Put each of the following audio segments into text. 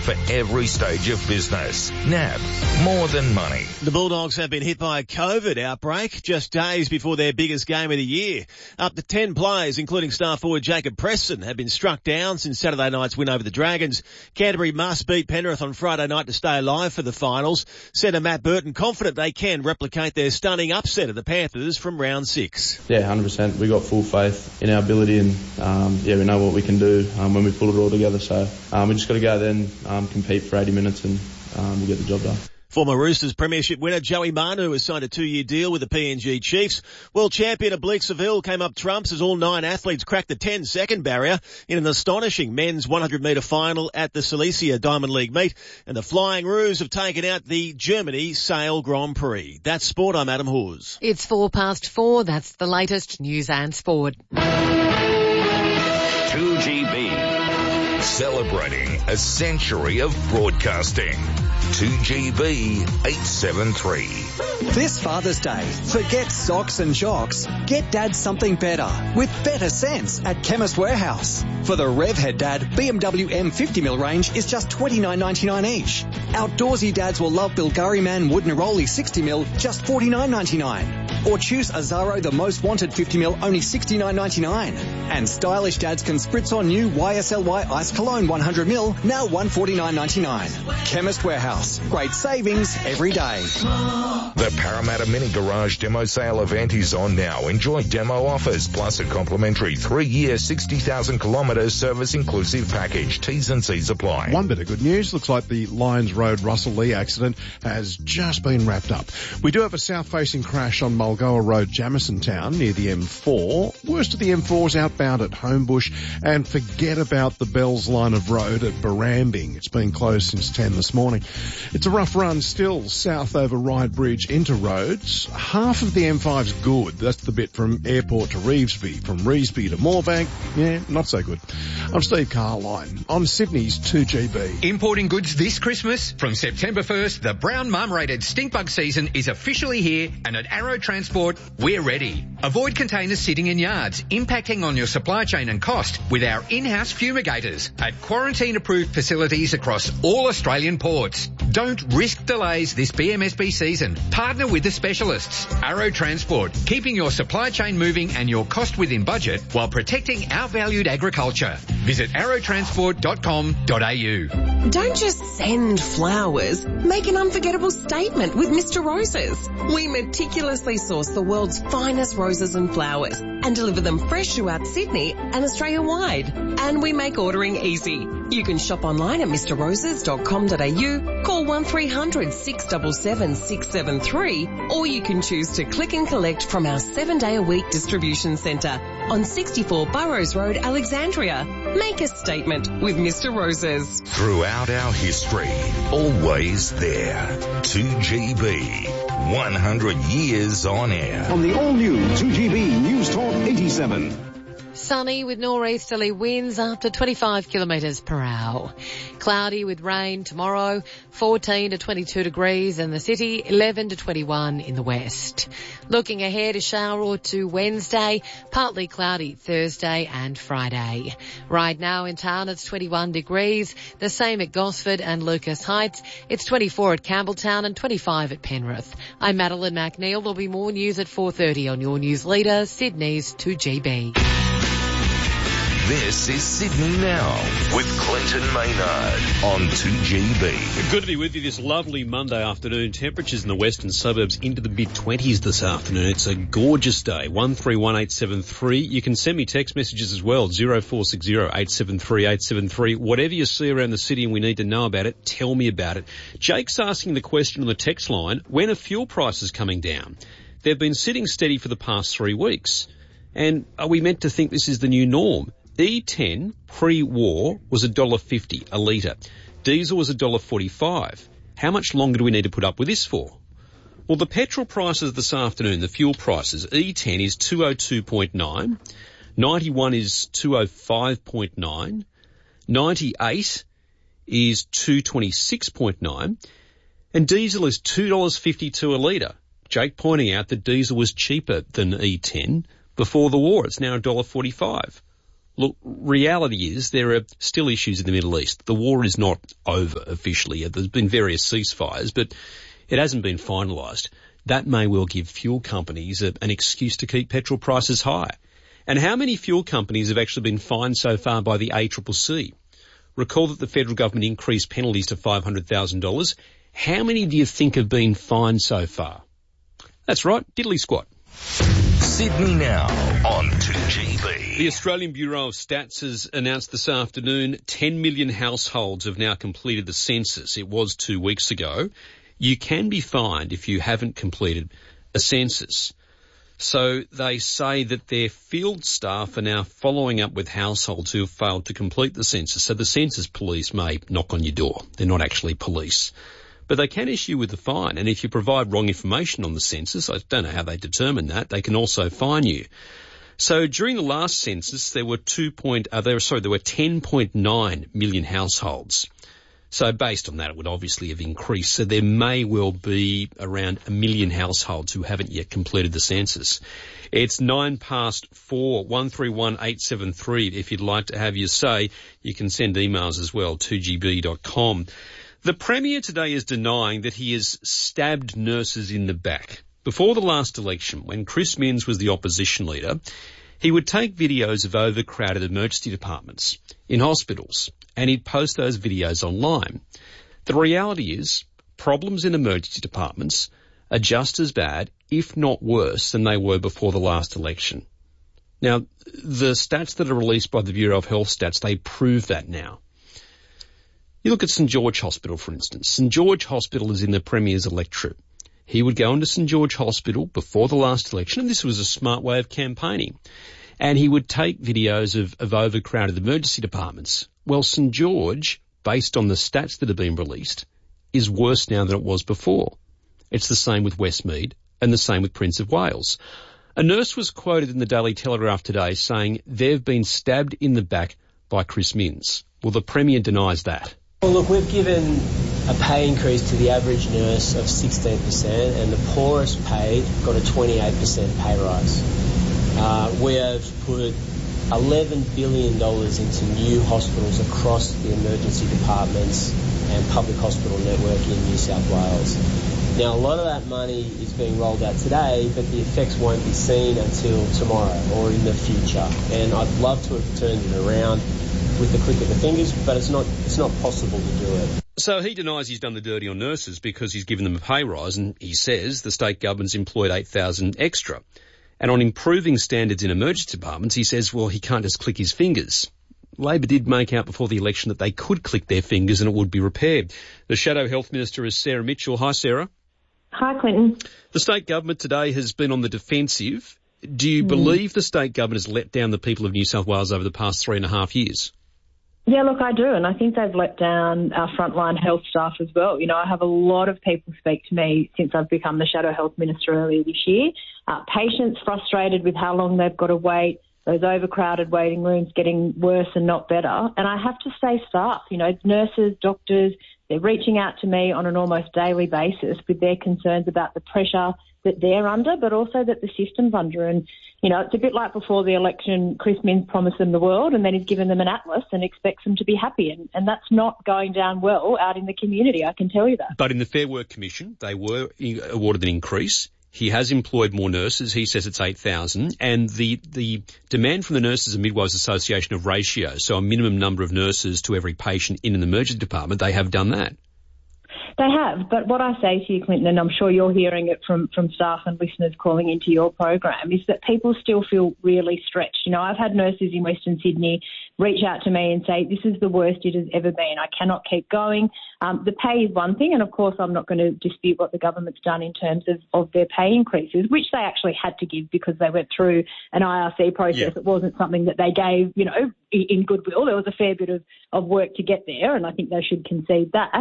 for every stage of business. NAB, more than money. The Bulldogs have been hit by a COVID outbreak just days before their biggest game of the year. Up to 10 players, including star forward Jacob Preston, have been struck down since Saturday night's win over the Dragons. Canterbury must beat Penrith on Friday night to stay alive for the finals. Centre Matt Burton confident they can replicate their stunning upset of the Panthers from round 6. Yeah, 100%. We got full faith in our ability and we know what we can do when we pull it all together. So we just got to go there and compete for 80 minutes and we'll get the job done. Former Roosters premiership winner Joey Manu has signed a 2-year deal with the PNG Chiefs. World champion Oblique Seville came up trumps as all 9 athletes cracked the 10-second barrier in an astonishing men's 100-metre final at the Silesia Diamond League meet. And the Flying Roos have taken out the Germany Sail Grand Prix. That's sport. I'm Adam Hawes. It's 4:04. That's the latest news and sport. 2GB, celebrating a century of broadcasting. 2GB 873. This Father's Day, forget socks and jocks. Get Dad something better with better sense at Chemist Warehouse. For the Revhead Dad, BMW M50mm range is just $29.99 each. Outdoorsy dads will love Bilgari Man Wood Neroli 60mm, just $49.99. Or choose Azaro the Most Wanted 50mm, only $69.99. And stylish dads can spritz on new YSLY Ice Cologne 100ml, now $149.99. Chemist Warehouse. Great savings every day. The Parramatta Mini Garage demo sale event is on now. Enjoy demo offers plus a complimentary 3-year 60,000 kilometre service inclusive package. T's and C's apply. One bit of good news. Looks like the Lyons Road Russell Lee accident has just been wrapped up. We do have a south-facing crash on Mulgoa Road, Jamison Town, near the M4. Worst of the M4's outbound at Homebush. And forget about the Bells line of road at Barambing. It's been closed since 10 this morning. It's a rough run still south over Ryde Bridge into Rhodes. Half of the M5's good. That's the bit from Airport to Revesby. From Revesby to Moorebank, yeah, not so good. I'm Steve Carline on Sydney's 2GB. Importing goods this Christmas? From September 1st, the brown marmorated stinkbug season is officially here, and at Arrow Transport, we're ready. Avoid containers sitting in yards, impacting on your supply chain and cost with our in-house fumigators at quarantine-approved facilities across all Australian ports. Don't risk delays this BMSB season. Partner with the specialists. Arrow Transport, keeping your supply chain moving and your cost within budget while protecting our valued agriculture. Visit arrowtransport.com.au. Don't just send flowers. Make an unforgettable statement with Mr. Roses. We meticulously source the world's finest roses and flowers and deliver them fresh throughout Sydney and Australia-wide. And we make ordering easy. You can shop online at mrroses.com.au, call 1300 677 673, or you can choose to click and collect from our 7-day-a-week distribution centre on 64 Burrows Road, Alexandria. Make a statement with Mr. Roses. Throughout our history, always there. 2GB, 100 years on air. On the all-new 2GB News Talk 87. Sunny with nor'easterly winds up to 25 kilometres per hour. Cloudy with rain tomorrow, 14 to 22 degrees in the city, 11 to 21 in the west. Looking ahead, a shower or two Wednesday, partly cloudy Thursday and Friday. Right now in town it's 21 degrees, the same at Gosford and Lucas Heights. It's 24 at Campbelltown and 25 at Penrith. I'm Madeline McNeil. There'll be more news at 4:30 on your news leader, Sydney's 2GB. This is Sydney Now with Clinton Maynard on 2GB. Good to be with you this lovely Monday afternoon. Temperatures in the western suburbs into the mid-20s this afternoon. It's a gorgeous day. 131873. You can send me text messages as well. 0460 873 873. Whatever you see around the city and we need to know about it, tell me about it. Jake's asking the question on the text line, when are fuel prices coming down? They've been sitting steady for the past 3 weeks. And are we meant to think this is the new norm? E10 pre-war was $1.50 a litre. Diesel was $1.45. How much longer do we need to put up with this for? Well, the petrol prices this afternoon, the fuel prices, E10 is 202.9, 91 is 205.9, 98 is 226.9, and diesel is $2.52 a litre. Jake pointing out that diesel was cheaper than E10 before the war. It's now $1.45. Look, reality is there are still issues in the Middle East. The war is not over officially. There's been various ceasefires, but it hasn't been finalised. That may well give fuel companies an excuse to keep petrol prices high. And how many fuel companies have actually been fined so far by the ACCC? Recall that the federal government increased penalties to $500,000. How many do you think have been fined so far? That's right, diddly squat. Sydney Now on 2GB. The Australian Bureau of Stats has announced this afternoon 10 million households have now completed the census. It was 2 weeks ago. You can be fined if you haven't completed a census. So they say that their field staff are now following up with households who have failed to complete the census. So the census police may knock on your door. They're not actually police. But they can issue with a fine. And if you provide wrong information on the census, I don't know how they determine that, they can also fine you. So during the last census, there were 10.9 million households. So based on that, it would obviously have increased. So there may well be around 1 million households who haven't yet completed the census. It's 4:09, 131873. If you'd like to have your say, you can send emails as well, 2gb.com. The Premier today is denying that he has stabbed nurses in the back. Before the last election, when Chris Minns was the opposition leader, he would take videos of overcrowded emergency departments in hospitals and he'd post those videos online. The reality is problems in emergency departments are just as bad, if not worse, than they were before the last election. Now, the stats that are released by the Bureau of Health Stats, they prove that now. You look at St George Hospital, for instance. St George Hospital is in the Premier's electorate. He would go into St George Hospital before the last election, and this was a smart way of campaigning, and he would take videos of overcrowded emergency departments. Well, St George, based on the stats that have been released, is worse now than it was before. It's the same with Westmead and the same with Prince of Wales. A nurse was quoted in the Daily Telegraph today saying they've been stabbed in the back by Chris Minns. Well, the Premier denies that. Well, look, we've given a pay increase to the average nurse of 16% and the poorest paid got a 28% pay rise. We have put $11 billion into new hospitals across the emergency departments and public hospital network in New South Wales. Now, a lot of that money is being rolled out today, but the effects won't be seen until tomorrow or in the future. And I'd love to have turned it around with the click of the fingers, but it's not possible to do it. So he denies he's done the dirty on nurses because he's given them a pay rise, and he says the state government's employed 8,000 extra. And on improving standards in emergency departments, he says, well, he can't just click his fingers. Labor did make out before the election that they could click their fingers and it would be repaired. The Shadow Health Minister is Sarah Mitchell. Hi, Sarah. Hi, Clinton. The state government today has been on the defensive. Do you believe the state government has let down the people of New South Wales over the past 3.5 years? Yeah, look, I do, and I think they've let down our frontline health staff as well. You know, I have a lot of people speak to me since I've become the Shadow Health Minister earlier this year. Patients frustrated with how long they've got to wait, those overcrowded waiting rooms getting worse and not better. And I have to say staff, you know, nurses, doctors, they're reaching out to me on an almost daily basis with their concerns about the pressure that they're under, but also that the system's under. And, you know, it's a bit like before the election, Chris Minns promised them the world and then he's given them an atlas and expects them to be happy. And that's not going down well out in the community, I can tell you that. But in the Fair Work Commission, they were awarded an increase. He has employed more nurses. He says it's 8,000. And the demand from the Nurses and Midwives Association of ratio, so a minimum number of nurses to every patient in an emergency department, they have done that. They have, but what I say to you, Clinton, and I'm sure you're hearing it from staff and listeners calling into your program, is that people still feel really stretched. You know, I've had nurses in Western Sydney reach out to me and say, this is the worst it has ever been. I cannot keep going. The pay is one thing, and of course I'm not going to dispute what the government's done in terms of their pay increases, which they actually had to give because they went through an IRC process. Yeah. It wasn't something that they gave, you know, in goodwill. There was a fair bit of work to get there, and I think they should concede that.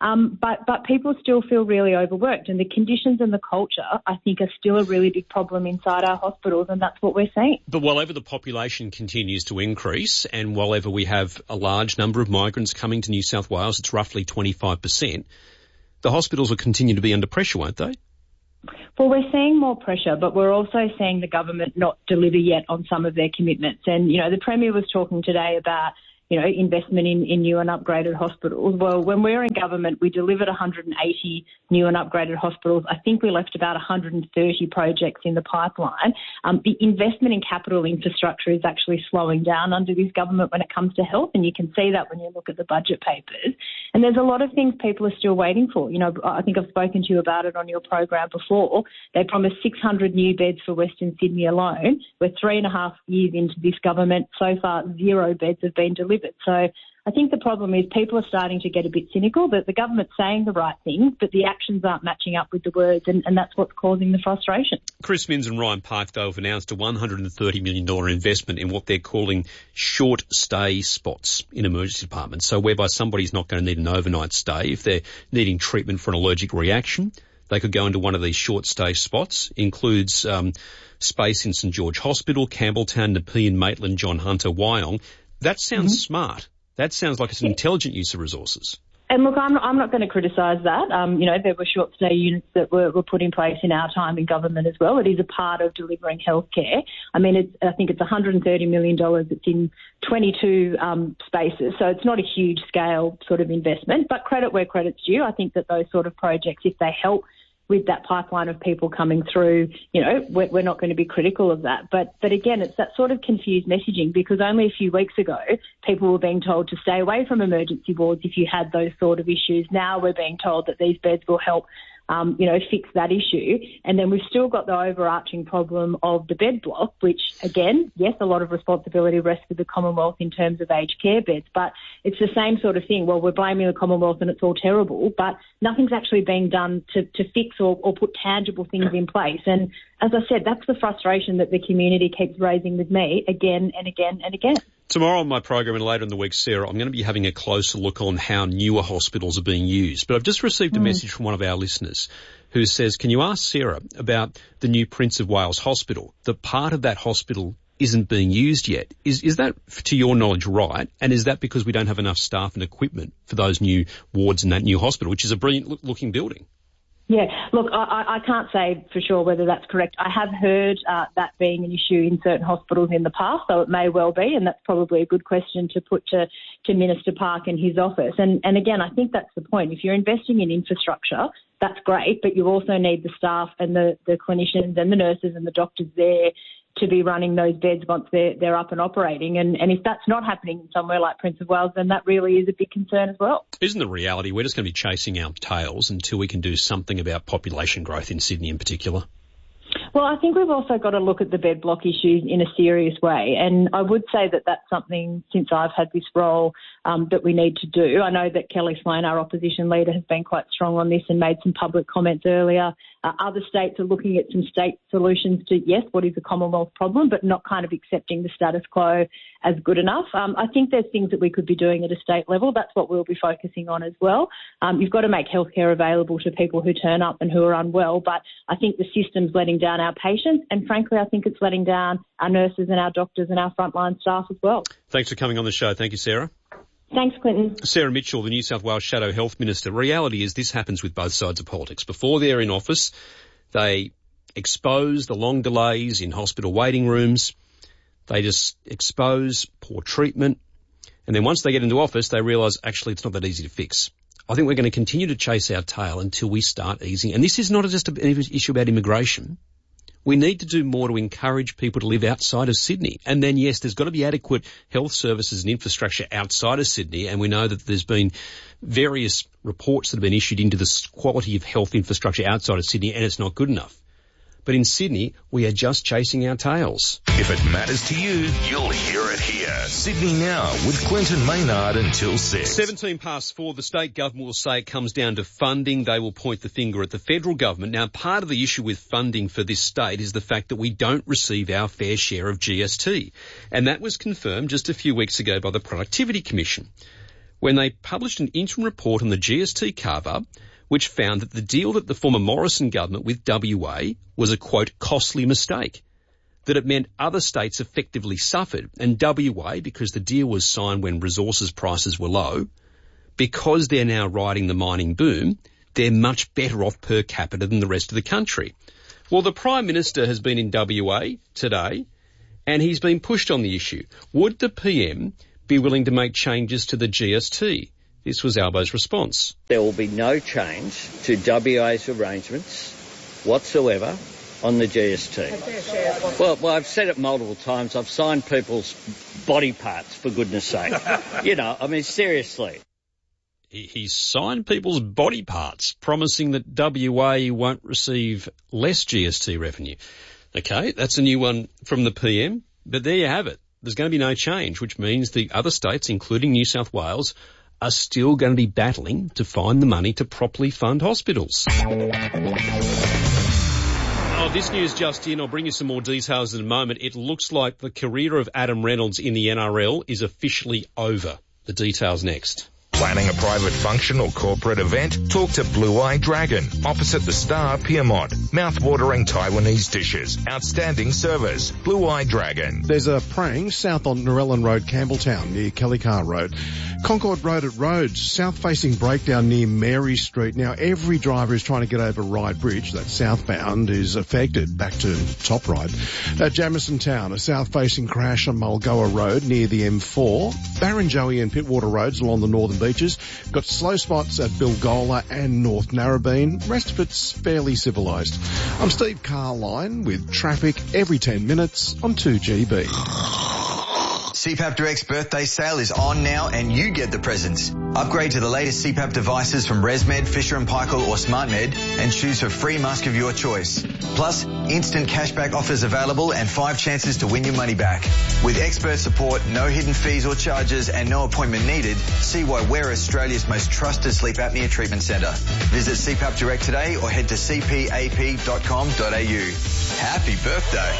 But people still feel really overworked, and the conditions and the culture, I think, are still a really big problem inside our hospitals, and that's what we're seeing. But while ever the population continues to increase, and while ever we have a large number of migrants coming to New South Wales, it's roughly 25%, the hospitals will continue to be under pressure, won't they? Well, we're seeing more pressure, but we're also seeing the government not deliver yet on some of their commitments. And, the Premier was talking today about, investment in new and upgraded hospitals. Well, when we were in government, we delivered 180 new and upgraded hospitals. I think we left about 130 projects in the pipeline. The investment in capital infrastructure is actually slowing down under this government when it comes to health, and you can see that when you look at the budget papers. And there's a lot of things people are still waiting for. I think I've spoken to you about it on your program before. They promised 600 new beds for Western Sydney alone. We're 3.5 years into this government. So far, 0 beds have been delivered. So I think the problem is people are starting to get a bit cynical that the government's saying the right thing, but the actions aren't matching up with the words, and that's what's causing the frustration. Chris Minns and Ryan Pike, though, have announced a $130 million investment in what they're calling short stay spots in emergency departments. So whereby somebody's not going to need an overnight stay. If they're needing treatment for an allergic reaction, they could go into one of these short stay spots. Includes space in St George Hospital, Campbelltown, Nepean, Maitland, John Hunter, Wyong. That sounds smart. That sounds like it's an intelligent use of resources. And look, I'm not going to criticise that. There were short stay units that were put in place in our time in government as well. It is a part of delivering healthcare. I think it's $130 million. It's in 22 spaces, so it's not a huge scale sort of investment. But credit where credit's due. I think that those sort of projects, if they help with that pipeline of people coming through, we're not going to be critical of that. But again, it's that sort of confused messaging, because only a few weeks ago, people were being told to stay away from emergency wards if you had those sort of issues. Now we're being told that these beds will help fix that issue. And then we've still got the overarching problem of the bed block, which, again, yes, a lot of responsibility rests with the Commonwealth in terms of aged care beds, but it's the same sort of thing. Well, we're blaming the Commonwealth and it's all terrible, but nothing's actually being done to fix or put tangible things in place. And as I said, that's the frustration that the community keeps raising with me again and again and again. Tomorrow on my program and later in the week, Sarah, I'm going to be having a closer look on how newer hospitals are being used. But I've just received a message from one of our listeners who says, can you ask Sarah about the new Prince of Wales Hospital? The part of that hospital isn't being used yet. Is that, to your knowledge, right? And is that because we don't have enough staff and equipment for those new wards in that new hospital, which is a brilliant looking building? Yeah, look, I can't say for sure whether that's correct. I have heard that being an issue in certain hospitals in the past, so it may well be, and that's probably a good question to put to Minister Park and his office. And again, I think that's the point. If you're investing in infrastructure, that's great, but you also need the staff and the clinicians and the nurses and the doctors there to be running those beds once they're up and operating. And if that's not happening somewhere like Prince of Wales, then that really is a big concern as well. Isn't the reality we're just going to be chasing our tails until we can do something about population growth in Sydney in particular? Well, I think we've also got to look at the bed block issues in a serious way. And I would say that that's something, since I've had this role, that we need to do. I know that Kelly Sloan, our opposition leader, has been quite strong on this and made some public comments earlier. Other states are looking at some state solutions to, yes, what is a Commonwealth problem, but not kind of accepting the status quo as good enough. I think there's things that we could be doing at a state level. That's what we'll be focusing on as well. You've got to make healthcare available to people who turn up and who are unwell, but I think the system's letting down our patients, and frankly, I think it's letting down our nurses and our doctors and our frontline staff as well. Thanks for coming on the show. Thank you, Sarah. Thanks, Clinton. Sarah Mitchell, the New South Wales Shadow Health Minister. Reality is this happens with both sides of politics. Before they're in office, they expose the long delays in hospital waiting rooms. They just expose poor treatment. And then once they get into office, they realise, actually, it's not that easy to fix. I think we're going to continue to chase our tail until we start easing. And this is not just an issue about immigration. We need to do more to encourage people to live outside of Sydney. And then, yes, there's got to be adequate health services and infrastructure outside of Sydney. And we know that there's been various reports that have been issued into the quality of health infrastructure outside of Sydney, and it's not good enough. But in Sydney, we are just chasing our tails. If it matters to you, you'll hear it here. Sydney Now with Clinton Maynard until 6. 4:17, the state government will say it comes down to funding. They will point the finger at the federal government. Now, part of the issue with funding for this state is the fact that we don't receive our fair share of GST. And that was confirmed just a few weeks ago by the Productivity Commission, when they published an interim report on the GST carve-up, which found that the deal that the former Morrison government with WA was a, quote, costly mistake, that it meant other states effectively suffered, and WA, because the deal was signed when resources prices were low, because they're now riding the mining boom, they're much better off per capita than the rest of the country. Well, the Prime Minister has been in WA today, and he's been pushed on the issue. Would the PM be willing to make changes to the GST? This was Albo's response. There will be no change to WA's arrangements whatsoever on the GST. Well, I've said it multiple times. I've signed people's body parts, for goodness sake. Seriously. He's signed people's body parts, promising that WA won't receive less GST revenue. Okay, that's a new one from the PM, but there you have it. There's going to be no change, which means the other states, including New South Wales, are still going to be battling to find the money to properly fund hospitals. Oh, this news just in. I'll bring you some more details in a moment. It looks like the career of Adam Reynolds in the NRL is officially over. The details next. Planning a private function or corporate event? Talk to Blue Eye Dragon, opposite the Star, Pyrmont. Mouth-watering Taiwanese dishes. Outstanding service. Blue Eye Dragon. There's a prang south on Narellan Road, Campbelltown, near Kellycar Road. Concord Road at Rhodes, south-facing breakdown near Mary Street. Now, every driver who's trying to get over Ryde Bridge, that's southbound, is affected. Back to Top Ryde. At Jamison Town, a south-facing crash on Mulgoa Road near the M4. Barrenjoey and Pittwater Roads along the northern beaches. Got slow spots at Bilgola and North Narrabeen. Rest of it's fairly civilised. I'm Steve Carline with traffic every 10 minutes on 2GB. CPAP Direct's birthday sale is on now and you get the presents. Upgrade to the latest CPAP devices from ResMed, Fisher & Paykel or SmartMed and choose for free mask of your choice. Plus, instant cashback offers available and 5 chances to win your money back. With expert support, no hidden fees or charges and no appointment needed, see why we're Australia's most trusted sleep apnea treatment centre. Visit CPAP Direct today or head to cpap.com.au. Happy birthday.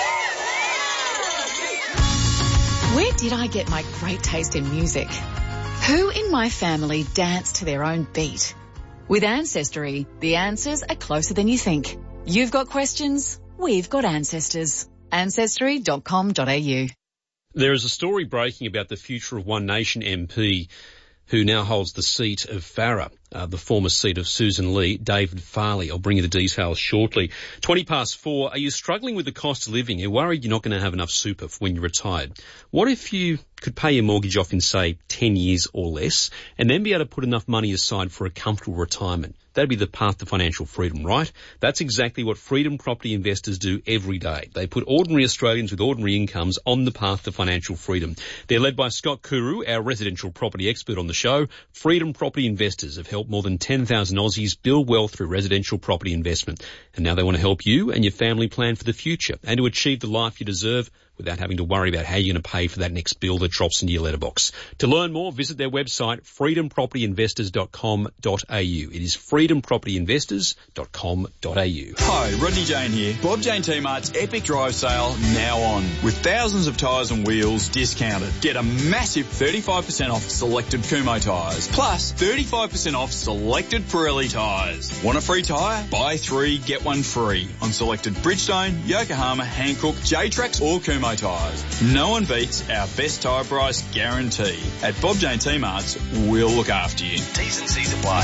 Where did I get my great taste in music? Who in my family danced to their own beat? With Ancestry, the answers are closer than you think. You've got questions, we've got ancestors. Ancestry.com.au. There is a story breaking about the future of One Nation MP who now holds the seat of Farrer, the former seat of Susan Lee, David Farley. I'll bring you the details shortly. 4:20. Are you struggling with the cost of living? You're worried you're not going to have enough super for when you're retired. What if you could pay your mortgage off in, say, 10 years or less, and then be able to put enough money aside for a comfortable retirement? That'd be the path to financial freedom, right? That's exactly what Freedom Property Investors do every day. They put ordinary Australians with ordinary incomes on the path to financial freedom. They're led by Scott Kuru, our residential property expert on the show. Freedom Property Investors have helped more than 10,000 Aussies build wealth through residential property investment. And now they want to help you and your family plan for the future and to achieve the life you deserve without having to worry about how you're going to pay for that next bill that drops into your letterbox. To learn more, visit their website, freedompropertyinvestors.com.au. It is freedompropertyinvestors.com.au. Hi, Rodney Jane here. Bob Jane T-Mart's Epic Drive Sale now on, with thousands of tyres and wheels discounted. Get a massive 35% off selected Kumho tyres, plus 35% off selected Pirelli tyres. Want a free tyre? Buy 3, get 1 free on selected Bridgestone, Yokohama, Hankook, J-Trax or Kumho tyres. No one beats our best tyre price guarantee. At Bob Jane T-Mart's, we'll look after you. T's and C's apply.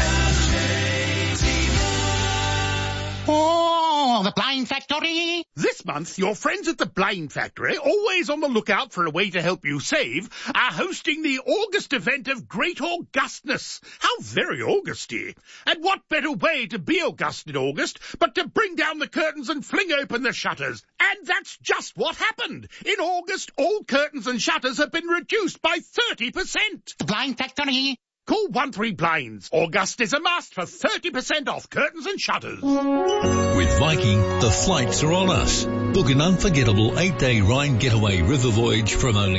Oh, the Blame Factory! This month, your friends at the Blame Factory, always on the lookout for a way to help you save, are hosting the August event of Great Augustness. How very Augusty! And what better way to be August in August but to bring down the curtains and fling open the shutters? And that's just what happened. In August, all curtains and shutters have been reduced by 30%. The Blame Factory! Call 13-Planes. August is a must for 30% off curtains and shutters. With Viking, the flights are on us. Book an unforgettable 8-day Rhine getaway river voyage from only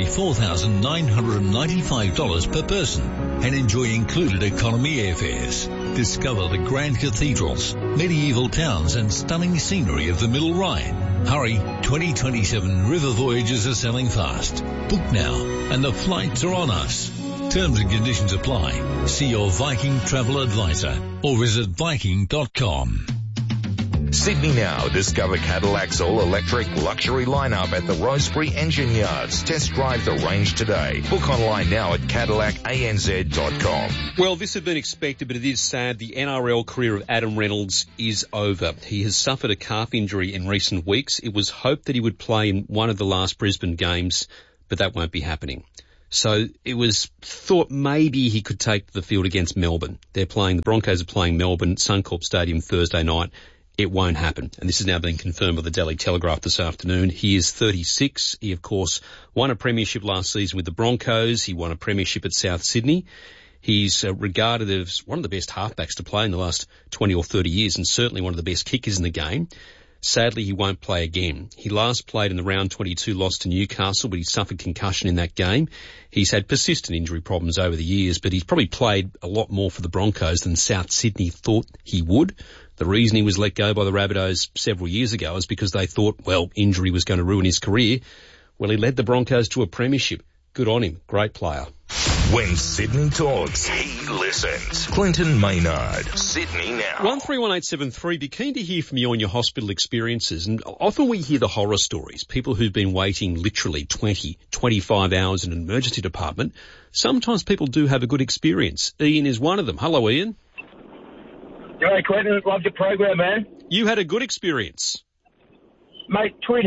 $4,995 per person and enjoy included economy airfares. Discover the grand cathedrals, medieval towns and stunning scenery of the Middle Rhine. Hurry, 2027 river voyages are selling fast. Book now and the flights are on us. Terms and conditions apply. See your Viking travel advisor or visit Viking.com. Sydney now. Discover Cadillac's all-electric luxury lineup at the Rosebery Engine Yards. Test drive the range today. Book online now at CadillacANZ.com. Well, this had been expected, but it is sad. The NRL career of Adam Reynolds is over. He has suffered a calf injury in recent weeks. It was hoped that he would play in one of the last Brisbane games, but that won't be happening. So it was thought maybe he could take the field against Melbourne. The Broncos are playing Melbourne at Suncorp Stadium Thursday night. It won't happen. And this has now been confirmed by the Daily Telegraph this afternoon. He is 36. He, of course, won a premiership last season with the Broncos. He won a premiership at South Sydney. He's regarded as one of the best halfbacks to play in the last 20 or 30 years, and certainly one of the best kickers in the game. Sadly, he won't play again. He last played in the round 22 loss to Newcastle, but he suffered concussion in that game. He's had persistent injury problems over the years, but he's probably played a lot more for the Broncos than South Sydney thought he would. The reason he was let go by the Rabbitohs several years ago is because they thought, well, injury was going to ruin his career. Well, he led the Broncos to a premiership. Good on him. Great player. When Sydney talks, he listens. Clinton Maynard, Sydney Now. 131873, be keen to hear from you on your hospital experiences. And often we hear the horror stories, people who've been waiting literally 20, 25 hours in an emergency department. Sometimes people do have a good experience. Ian is one of them. Hello, Ian. G'day, Clinton. Loved your program, man. You had a good experience. Mate, Tweed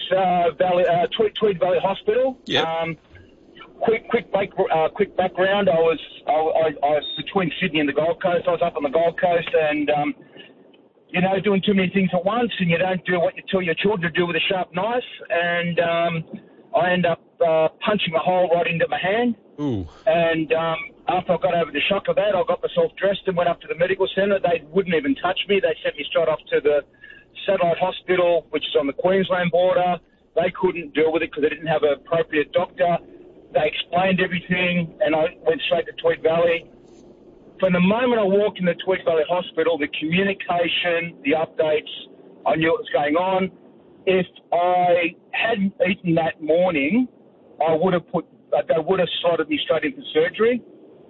Valley Hospital. Yeah. Quick background. I was between Sydney and the Gold Coast. I was up on the Gold Coast and, doing too many things at once, and you don't do what you tell your children to do with a sharp knife. And I end up punching a hole right into my hand. Ooh. And after I got over the shock of that, I got myself dressed and went up to the medical centre. They wouldn't even touch me. They sent me straight off to the satellite hospital, which is on the Queensland border. They couldn't deal with it because they didn't have an appropriate doctor. They explained everything, and I went straight to Tweed Valley. From the moment I walked in the Tweed Valley Hospital, the communication, the updates, I knew what was going on. If I hadn't eaten that morning, they would have slotted me straight into surgery.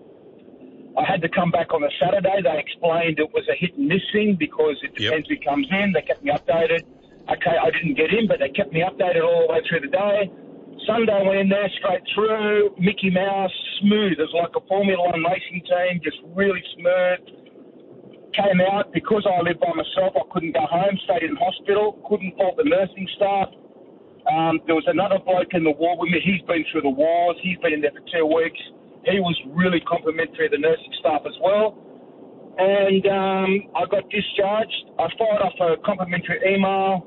I had to come back on a Saturday. They explained it was a hit and miss thing because it depends who comes in. They kept me updated. Okay, I didn't get in, but they kept me updated all the way through the day. Sunday I went in there straight through, Mickey Mouse, smooth. It was like a Formula One racing team, just really smooth. Came out, because I lived by myself, I couldn't go home, stayed in hospital, couldn't fault the nursing staff. There was another bloke in the ward with me. He's been through the wars. He's been in there for 2 weeks. He was really complimentary of the nursing staff as well. And I got discharged. I fired off a complimentary email.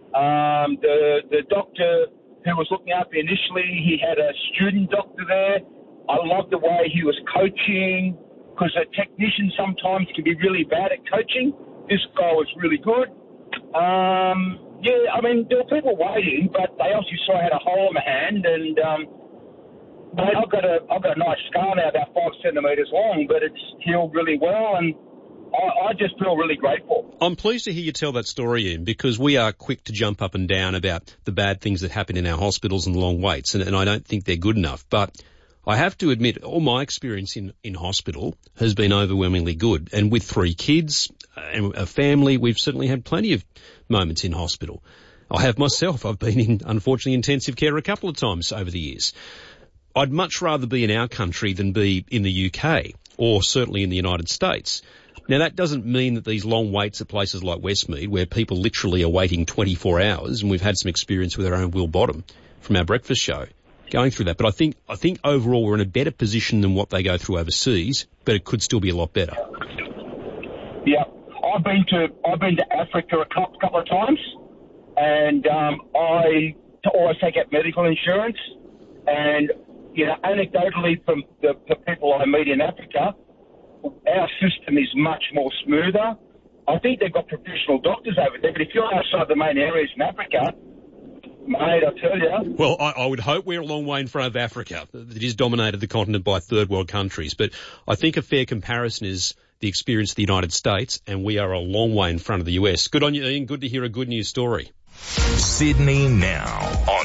The doctor who was looking after me initially, he had a student doctor there. I loved the way he was coaching, because a technician sometimes can be really bad at coaching. This guy was really good. There were people waiting, but they obviously saw I had a hole in my hand, and I've got a nice scar now, about 5 centimetres long, but it's healed really well, and I just feel really grateful. I'm pleased to hear you tell that story, Ian, because we are quick to jump up and down about the bad things that happen in our hospitals and the long waits, and I don't think they're good enough. But I have to admit, all my experience in hospital has been overwhelmingly good. And with 3 kids and a family, we've certainly had plenty of moments in hospital. I have myself. I've been in, unfortunately, intensive care a couple of times over the years. I'd much rather be in our country than be in the UK, or certainly in the United States. Now, that doesn't mean that these long waits at places like Westmead, where people literally are waiting 24 hours, and we've had some experience with our own Will Bottom from our breakfast show going through that. But I think overall we're in a better position than what they go through overseas, but it could still be a lot better. Yeah, I've been to Africa a couple of times, and I always take out medical insurance, and anecdotally from the people I meet in Africa, our system is much more smoother. I think they've got professional doctors over there, but if you're outside the main areas in Africa, mate, I tell you. Well, I would hope we're a long way in front of Africa. It is dominated the continent by third world countries, but I think a fair comparison is the experience of the United States, and we are a long way in front of the US. Good on you, Ian. Good to hear a good news story. Sydney Now on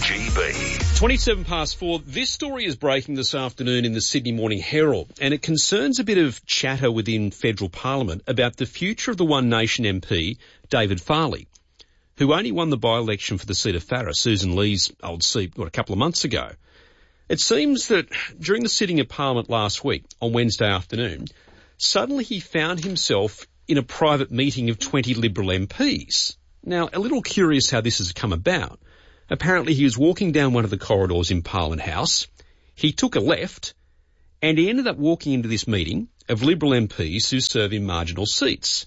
2GB. 27 past 4. This story is breaking this afternoon in the Sydney Morning Herald, and it concerns a bit of chatter within federal parliament about the future of the One Nation MP, David Farley, who only won the by-election for the seat of Farrer, Susan Lee's old seat, a couple of months ago. It seems that during the sitting of Parliament last week, on Wednesday afternoon, suddenly he found himself in a private meeting of 20 Liberal MPs. Now, a little curious how this has come about. Apparently he was walking down one of the corridors in Parliament House. He took a left and he ended up walking into this meeting of Liberal MPs who serve in marginal seats.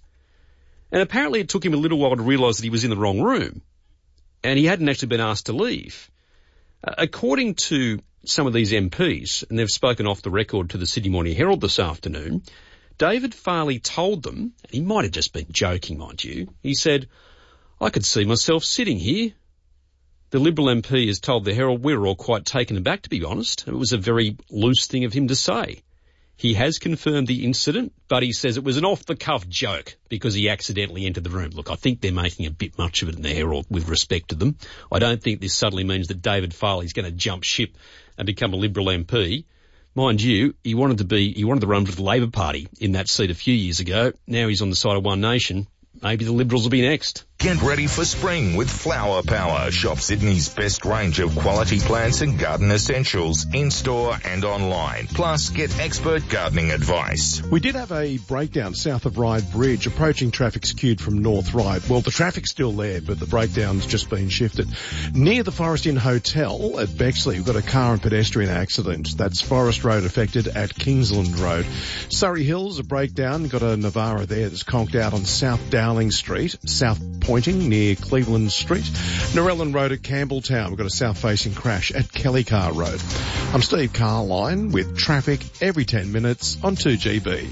And apparently it took him a little while to realise that he was in the wrong room and he hadn't actually been asked to leave. According to some of these MPs, and they've spoken off the record to the Sydney Morning Herald this afternoon, David Farley told them, and he might have just been joking, mind you, he said, "I could see myself sitting here." The Liberal MP has told the Herald we were all quite taken aback, to be honest. It was a very loose thing of him to say. He has confirmed the incident, but he says it was an off-the-cuff joke because he accidentally entered the room. Look, I think they're making a bit much of it in the Herald with respect to them. I don't think this suddenly means that David Farley's going to jump ship and become a Liberal MP. Mind you, he wanted to run for the Labor Party in that seat a few years ago. Now he's on the side of One Nation. Maybe the Liberals will be next. Get ready for spring with Flower Power. Shop Sydney's best range of quality plants and garden essentials in-store and online. Plus, get expert gardening advice. We did have a breakdown south of Ryde Bridge, approaching traffic skewed from North Ryde. Well, the traffic's still there, but the breakdown's just been shifted. Near the Forest Inn Hotel at Bexley, we've got a car and pedestrian accident. That's Forest Road affected at Kingsland Road. Surrey Hills, a breakdown. Got a Navara there that's conked out on South Dowling Street, South Pointing near Cleveland Street. Narellan Road at Campbelltown. We've got a south-facing crash at Kellycar Road. I'm Steve Carline with traffic every 10 minutes on 2GB.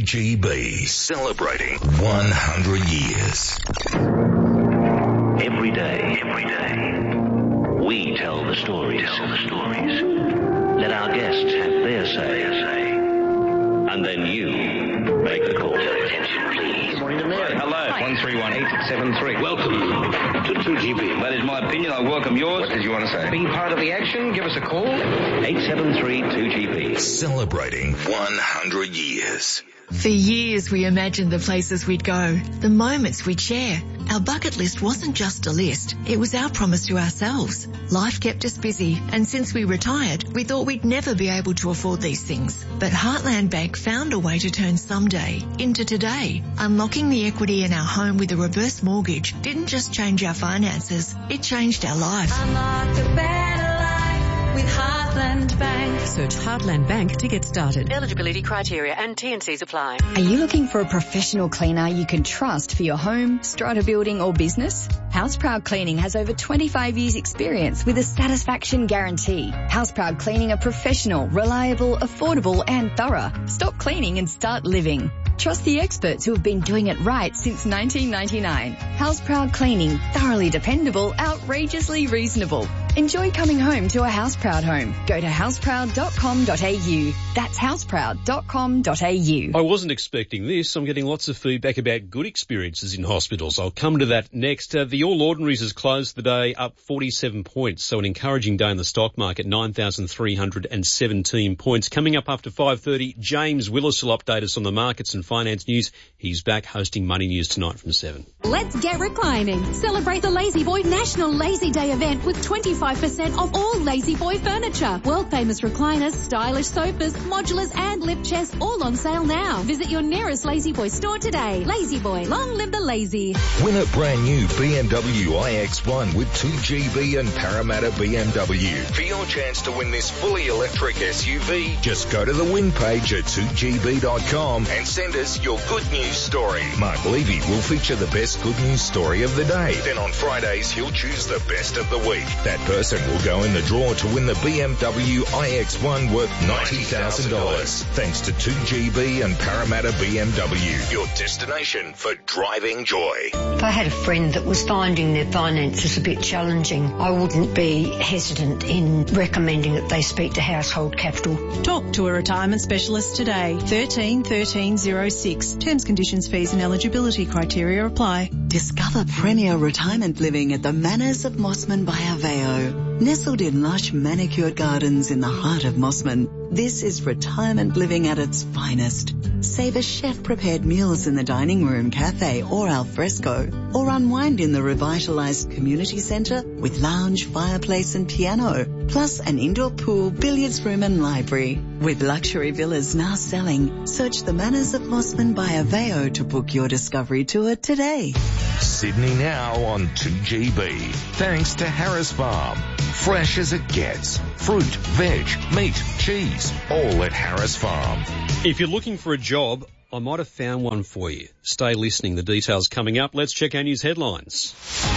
2GB, celebrating 100 years. Every day, we tell the stories. Let our guests have their say. And then you make the call. Attention, please. Good morning to Mary. Hello. 131873. Welcome to 2GB. That is my opinion. I welcome yours. What did you want to say? Be part of the action. Give us a call. 873-2GB. Celebrating 100 years. For years we imagined the places we'd go, the moments we'd share. Our bucket list wasn't just a list, it was our promise to ourselves. Life kept us busy, and since we retired, we thought we'd never be able to afford these things. But Heartland Bank found a way to turn someday into today. Unlocking the equity in our home with a reverse mortgage didn't just change our finances, it changed our life. Unlock a better life with Heartland Bank. Search Heartland Bank to get started. Eligibility criteria and T&Cs apply. Are you looking for a professional cleaner you can trust for your home, strata building or business? Houseproud Cleaning has over 25 years experience with a satisfaction guarantee. Houseproud Cleaning are professional, reliable, affordable and thorough. Stop cleaning and start living. Trust the experts who have been doing it right since 1999. Houseproud Cleaning, thoroughly dependable, outrageously reasonable. Enjoy coming home to a Houseproud home. Go to houseproud.com.au. That's houseproud.com.au. I wasn't expecting this. I'm getting lots of feedback about good experiences in hospitals. I'll come to that next. The All Ordinaries has closed the day up 47 points, so an encouraging day in the stock market, 9,317 points. Coming up after 5:30, James Willis will update us on the markets and finance news. He's back hosting Money News tonight from 7. Let's get reclining. Celebrate the Lazy Boy National Lazy Day event with 25% off all Lazy Boy furniture. World-famous recliners, stylish sofas, modulars and lift chairs all on sale now. Visit your nearest Lazy Boy store today. Lazy Boy, long live the lazy. Win a brand new BMW iX1 with 2GB and Parramatta BMW. For your chance to win this fully electric SUV, just go to the win page at 2gb.com and send us your good news story. Mark Levy will feature the best good news story of the day. Then on Fridays, he'll choose the best of the week. That person will go in the draw to win the BMW iX1 worth $90,000. Thanks to 2GB and Parramatta BMW, your destination for driving joy. If I had a friend that was finding their finances a bit challenging, I wouldn't be hesitant in recommending that they speak to Household Capital. Talk to a retirement specialist today. 13 1306. Terms, conditions, fees and eligibility criteria apply. Discover premier retirement living at the Manors of Mossman by Aveo. Nestled in lush manicured gardens in the heart of Mossman, this is retirement living at its finest. Savor chef-prepared meals in the dining room, cafe or al fresco, or unwind in the revitalised community centre with lounge, fireplace and piano, plus an indoor pool, billiards room and library. With luxury villas now selling, search the Manors of Mossman by Aveo to book your discovery tour today. Sydney Now on 2GB. Thanks to Harris Farm. Fresh as it gets. Fruit, veg, meat, cheese, all at Harris Farm. If you're looking for a job, I might have found one for you. Stay listening. The details coming up. Let's check our news headlines.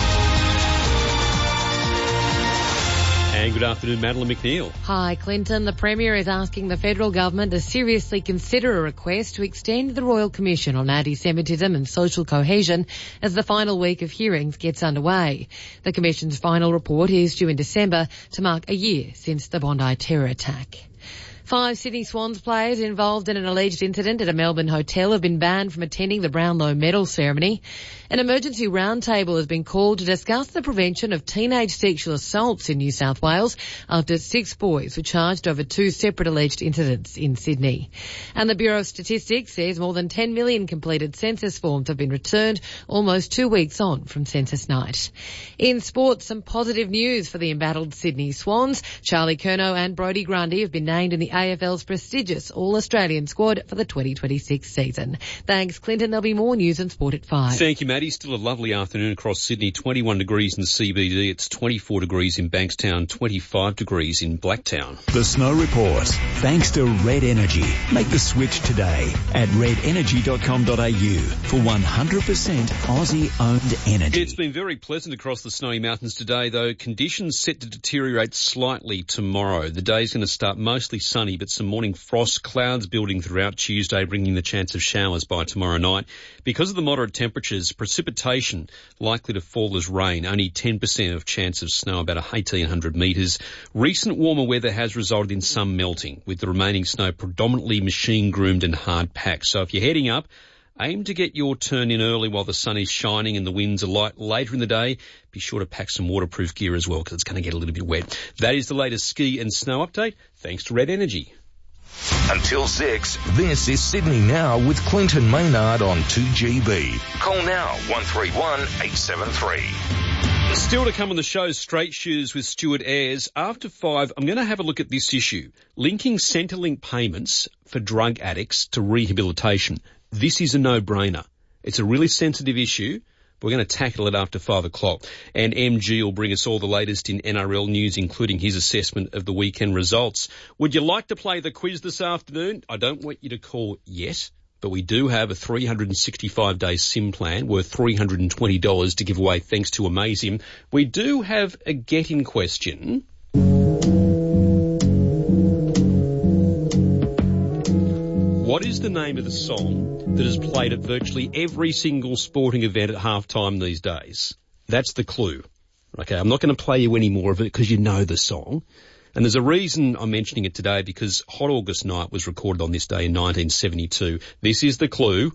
And good afternoon, Madeline McNeil. Hi, Clinton. The Premier is asking the federal government to seriously consider a request to extend the Royal Commission on Anti-Semitism and Social Cohesion as the final week of hearings gets underway. The Commission's final report is due in December to mark a year since the Bondi terror attack. 5 Sydney Swans players involved in an alleged incident at a Melbourne hotel have been banned from attending the Brownlow medal ceremony. An emergency roundtable has been called to discuss the prevention of teenage sexual assaults in New South Wales after 6 boys were charged over 2 separate alleged incidents in Sydney. And the Bureau of Statistics says more than 10 million completed census forms have been returned almost 2 weeks on from census night. In sports, some positive news for the embattled Sydney Swans. Charlie Curnow and Brodie Grundy have been named in the AFL's prestigious All-Australian squad for the 2026 season. Thanks, Clinton. There'll be more news and sport at 5. Thank you, Maddie. Still a lovely afternoon across Sydney. 21 degrees in the CBD. It's 24 degrees in Bankstown, 25 degrees in Blacktown. The Snow Report. Thanks to Red Energy. Make the switch today at redenergy.com.au for 100% Aussie-owned energy. It's been very pleasant across the Snowy Mountains today, though. Conditions set to deteriorate slightly tomorrow. The day's going to start mostly sunny, but some morning frost, clouds building throughout Tuesday, bringing the chance of showers by tomorrow night. Because of the moderate temperatures, precipitation likely to fall as rain, only 10% of chance of snow, about 1,800 metres. Recent warmer weather has resulted in some melting, with the remaining snow predominantly machine-groomed and hard-packed. So if you're heading up, aim to get your turn in early while the sun is shining and the winds are light later in the day. Be sure to pack some waterproof gear as well, because it's going to get a little bit wet. That is the latest ski and snow update, thanks to Red Energy. Until 6, this is Sydney Now with Clinton Maynard on 2GB. Call now 131 873. Still to come on the show, Straight Shoes with Stuart Ayres. After 5, I'm going to have a look at this issue, linking Centrelink payments for drug addicts to rehabilitation. This is a no-brainer. It's a really sensitive issue. We're going to tackle it after 5 o'clock. And MG will bring us all the latest in NRL news, including his assessment of the weekend results. Would you like to play the quiz this afternoon? I don't want you to call yet, but we do have a 365-day SIM plan worth $320 to give away thanks to Amazim. We do have a get-in question. What is the name of the song that is played at virtually every single sporting event at halftime these days? That's the clue. Okay, I'm not going to play you any more of it because you know the song. And there's a reason I'm mentioning it today, because Hot August Night was recorded on this day in 1972. This is the clue.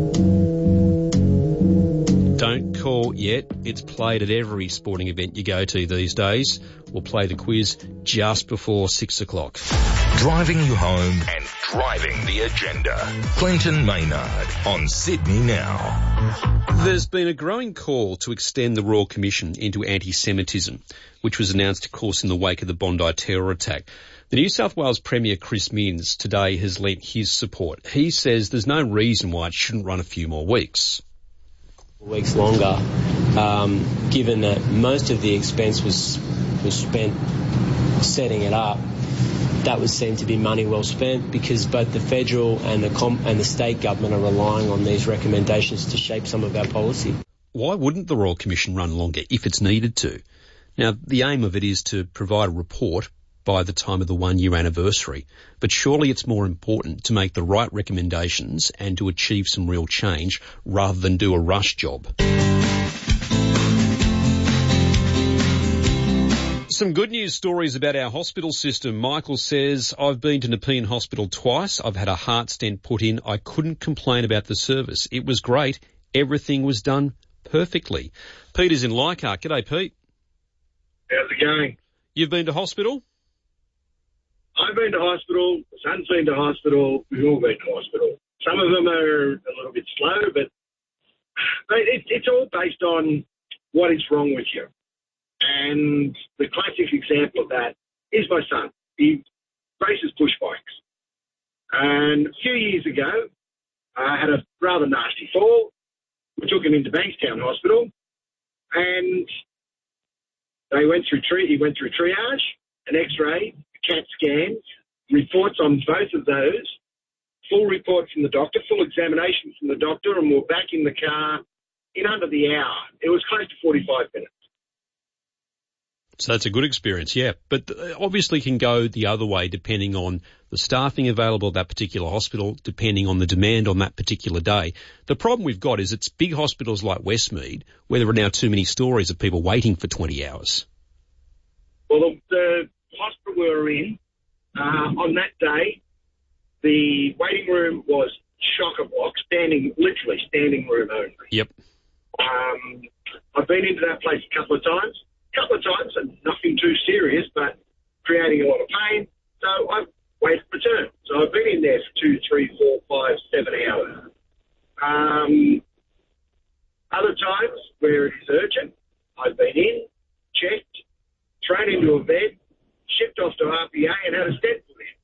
Don't call yet. It's played at every sporting event you go to these days. We'll play the quiz just before 6 o'clock. Driving you home and driving the agenda. Clinton Maynard on Sydney Now. There's been a growing call to extend the Royal Commission into anti-Semitism, which was announced, of course, in the wake of the Bondi terror attack. The New South Wales Premier Chris Minns today has lent his support. He says there's no reason why it shouldn't run a few more weeks. Weeks longer, given that most of the expense was spent setting it up. That would seem to be money well spent, because both the federal and the state government are relying on these recommendations to shape some of our policy. Why wouldn't the Royal Commission run longer if it's needed to? Now, the aim of it is to provide a report by the time of the 1-year anniversary, but surely it's more important to make the right recommendations and to achieve some real change rather than do a rush job. Some good news stories about our hospital system. Michael says, I've been to Nepean Hospital twice. I've had a heart stent put in. I couldn't complain about the service. It was great. Everything was done perfectly. Peter's in Leichhardt. G'day, Pete. How's it going? You've been to hospital? I've been to hospital. The son's been to hospital. We've all been to hospital. Some of them are a little bit slow, but it's all based on what is wrong with you. And the classic example of that is my son. He races push bikes. And a few years ago, I had a rather nasty fall. We took him into Bankstown Hospital, and he went through triage, an X-ray, a CAT scan, reports on both of those, full report from the doctor, full examination from the doctor, and we're back in the car in under the hour. It was close to 45 minutes. So that's a good experience, yeah. But obviously can go the other way depending on the staffing available at that particular hospital, depending on the demand on that particular day. The problem we've got is it's big hospitals like Westmead where there are now too many stories of people waiting for 20 hours. Well, the hospital we were in, on that day, the waiting room was chock-a-block, literally standing room only. Yep. I've been into that place a couple of times, and nothing too serious, but creating a lot of pain. So I've waited for turn. So I've been in there for 2, 3, 4, 5, 7 hours. Other times where it is urgent, I've been in, checked, thrown into a bed, shipped off to RPA and had a stent put in.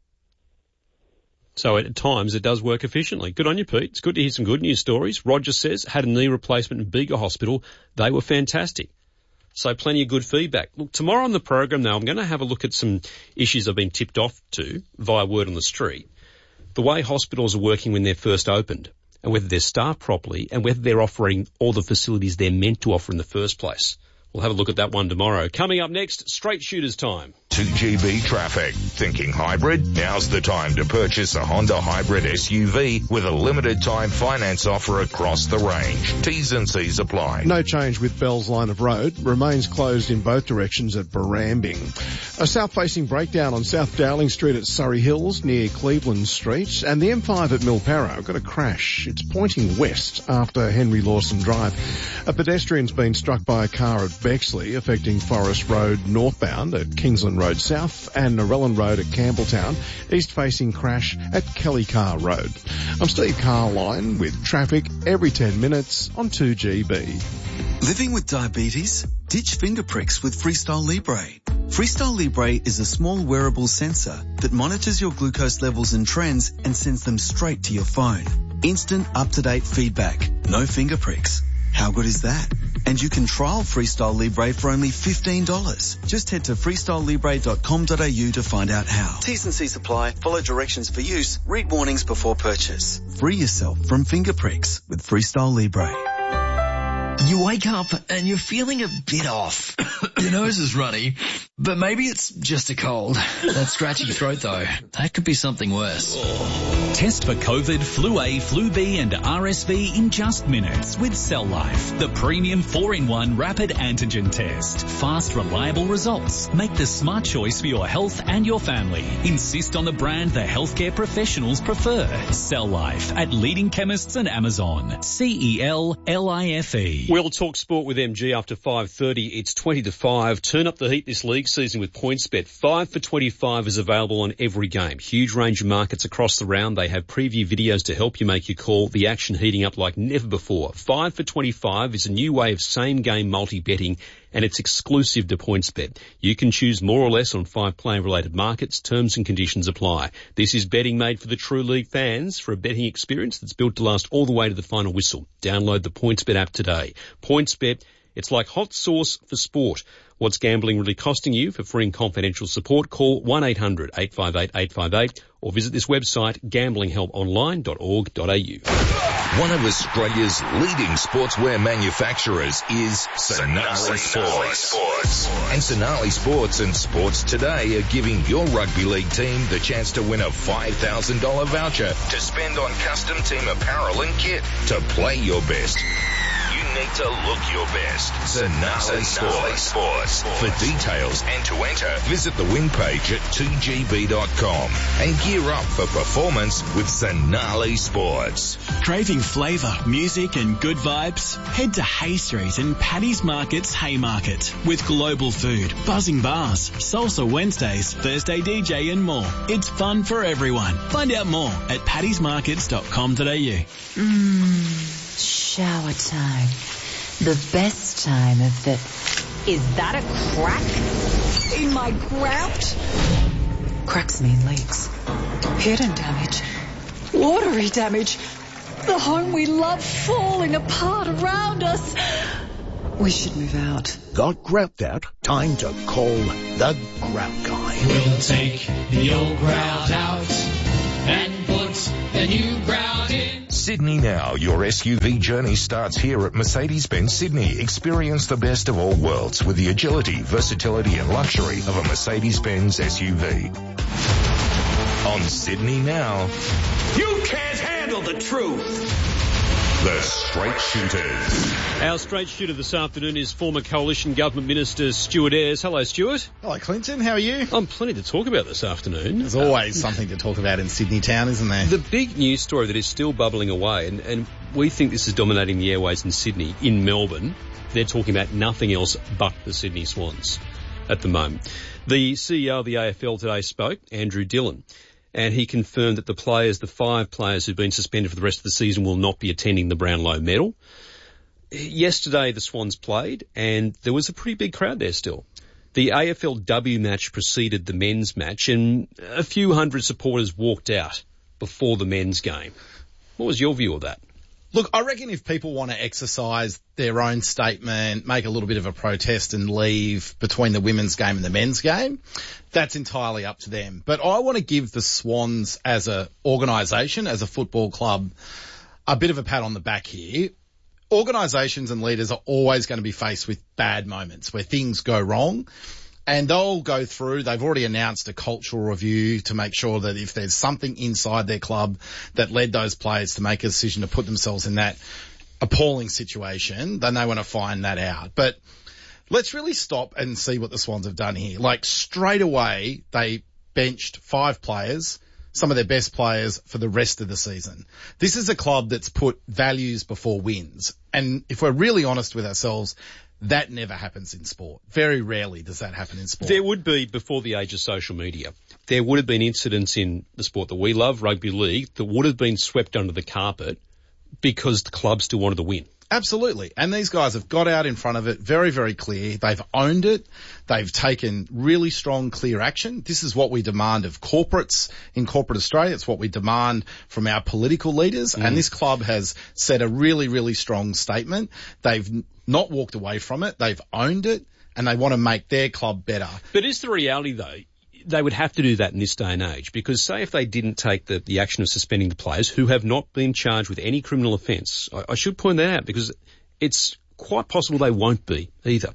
So at times it does work efficiently. Good on you, Pete. It's good to hear some good news stories. Roger says, had a knee replacement in Bega Hospital. They were fantastic. So plenty of good feedback. Look, tomorrow on the program now, I'm going to have a look at some issues I've been tipped off to via word on the street. The way hospitals are working when they're first opened and whether they're staffed properly and whether they're offering all the facilities they're meant to offer in the first place. We'll have a look at that one tomorrow. Coming up next, Straight Shooters time. 2GB traffic. Thinking hybrid? Now's the time to purchase a Honda hybrid SUV with a limited time finance offer across the range. T's and C's apply. No change with Bell's line of road. Remains closed in both directions at Barambing. A south-facing breakdown on South Dowling Street at Surrey Hills near Cleveland Street. And the M5 at Milperro got a crash. It's pointing west after Henry Lawson Drive. A pedestrian's been struck by a car at Bexley, affecting Forest Road northbound at Kingsland Road South and Narellan Road at Campbelltown. East-facing crash at Kelly Car Road. I'm Steve Carline with traffic every 10 minutes on 2GB. Living with diabetes? Ditch finger pricks with Freestyle Libre. Freestyle Libre is a small wearable sensor that monitors your glucose levels and trends and sends them straight to your phone. Instant, up-to-date feedback. No finger pricks. How good is that? And you can trial Freestyle Libre for only $15. Just head to freestylelibre.com.au to find out how. T's and C's apply. Follow directions for use. Read warnings before purchase. Free yourself from finger pricks with Freestyle Libre. You wake up and you're feeling a bit off. Your nose is runny, but maybe it's just a cold. That scratchy throat though, that could be something worse. Test for COVID, Flu A, Flu B and RSV in just minutes with Cell Life, the premium 4-in-1 rapid antigen test. Fast, reliable results. Make the smart choice for your health and your family. Insist on the brand the healthcare professionals prefer. Cell Life at leading chemists and Amazon. CELLIFE. We'll talk sport with MG after 5:30. It's 20-5. Turn up the heat this league season with PointsBet. 5 for 25 is available on every game. Huge range of markets across the round. They have preview videos to help you make your call. The action heating up like never before. 5 for 25 is a new way of same-game multi-betting, and it's exclusive to PointsBet. You can choose more or less on 5 player-related markets. Terms and conditions apply. This is betting made for the true league fans for a betting experience that's built to last all the way to the final whistle. Download the PointsBet app today. PointsBet, it's like hot sauce for sport. What's gambling really costing you? For free and confidential support, call 1-800-858-858 or visit this website, gamblinghelponline.org.au. One of Australia's leading sportswear manufacturers is Sonali Sports. And Sonali Sports and Sports Today are giving your rugby league team the chance to win a $5,000 voucher to spend on custom team apparel and kit to play your best. You need to look your best. Zanali Sports. For details and to enter, visit the win page at 2gb.com and gear up for performance with Zanali Sports. Craving flavour, music and good vibes? Head to Hay Street and Paddy's Market's Haymarket with global food, buzzing bars, salsa Wednesdays, Thursday DJ and more. It's fun for everyone. Find out more at paddysmarkets.com.au. Shower time. The best time of the... Is that a crack in my grout? Cracks mean leaks. Hidden damage. Watery damage. The home we love falling apart around us. We should move out. Got grout out? Time to call the Grout Guy. We'll take the old grout out and put the new grout in. Sydney Now, your SUV journey starts here at Mercedes-Benz Sydney. Experience the best of all worlds with the agility, versatility and luxury of a Mercedes-Benz SUV. On Sydney Now, You can't handle the truth. the Straight Shooters. Our straight shooter this afternoon is former Coalition Government Minister Stuart Ayres. Hello, Stuart. Hello, Clinton. How are you? Plenty to talk about this afternoon. There's always something to talk about in Sydney town, isn't there? The big news story that is still bubbling away, and we think this is dominating the airways in Sydney, in Melbourne, they're talking about nothing else but the Sydney Swans at the moment. The CEO of the AFL today spoke, Andrew Dillon, and he confirmed that the 5 players who've been suspended for the rest of the season will not be attending the Brownlow medal. Yesterday the Swans played and there was a pretty big crowd there still. The AFLW match preceded the men's match and a few hundred supporters walked out before the men's game. What was your view of that? Look, I reckon if people want to exercise their own statement, make a little bit of a protest and leave between the women's game and the men's game, that's entirely up to them. But I want to give the Swans as a organisation, as a football club, a bit of a pat on the back here. Organisations and leaders are always going to be faced with bad moments where things go wrong. And they'll go through, they've already announced a cultural review to make sure that if there's something inside their club that led those players to make a decision to put themselves in that appalling situation, then they want to find that out. But let's really stop and see what the Swans have done here. Like straight away, they benched 5 players, some of their best players for the rest of the season. This is a club that's put values before wins. And if we're really honest with ourselves, that never happens in sport. Very rarely does that happen in sport. There would be, before the age of social media, there would have been incidents in the sport that we love, rugby league, that would have been swept under the carpet because the club still wanted to win. Absolutely. And these guys have got out in front of it very, very clear. They've owned it. They've taken really strong, clear action. This is what we demand of corporates in corporate Australia. It's what we demand from our political leaders. And this club has set a really, really strong statement. They've not walked away from it. They've owned it and they want to make their club better. But is the reality though, they would have to do that in this day and age, because say if they didn't take the action of suspending the players who have not been charged with any criminal offence, I should point that out because it's quite possible they won't be either.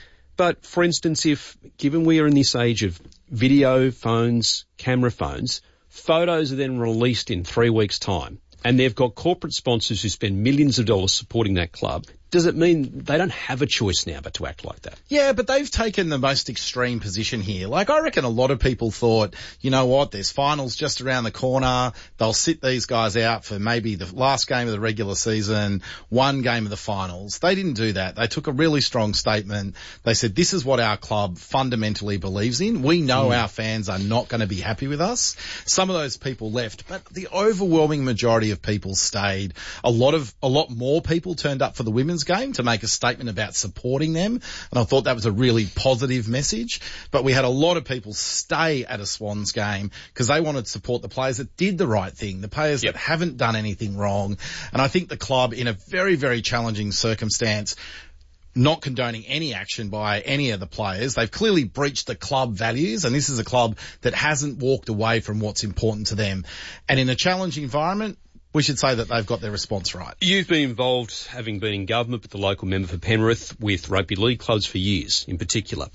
But for instance, if given we are in this age of video phones, camera phones, photos are then released in 3 weeks' time and they've got corporate sponsors who spend millions of dollars supporting that club, does it mean they don't have a choice now but to act like that? Yeah, but they've taken the most extreme position here. Like, I reckon a lot of people thought, you know what, there's finals just around the corner. They'll sit these guys out for maybe the last game of the regular season, one game of the finals. They didn't do that. They took a really strong statement. They said, this is what our club fundamentally believes in. We know our fans are not going to be happy with us. Some of those people left, but the overwhelming majority of people stayed. A lot more people turned up for the women's game to make a statement about supporting them, and I thought that was a really positive message. But we had a lot of people stay at a Swans game because they wanted to support the players that did the right thing, the players that haven't done anything wrong. And I think the club, in a very, very challenging circumstance, not condoning any action by any of the players, they've clearly breached the club values, and this is a club that hasn't walked away from what's important to them. And in a challenging environment, we should say that they've got their response right. You've been involved, having been in government with the local member for Penrith, with rugby league clubs for years in particular.